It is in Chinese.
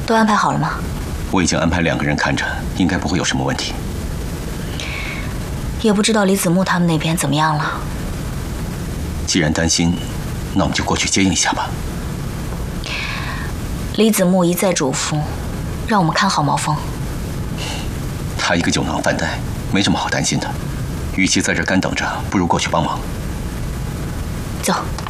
都安排好了吗？ 我已经安排2个人看着，应该不会有什么问题。 也不知道李子木他们那边怎么样了。 既然担心，那我们就过去接应一下吧。 李子木一再嘱咐，让我们看好毛峰。 他一个酒囊饭袋，没什么好担心的。与其在这干等着，不如过去帮忙。 走。